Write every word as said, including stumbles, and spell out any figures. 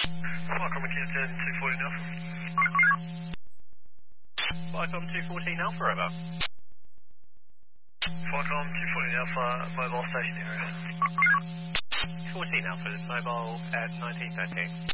Welcome, Kingston, two fourteen Alpha. Welcome two fourteen Alpha, over. Welcome, two fourteen Alpha, mobile station area. fourteen Alpha, mobile at nineteen thirteen.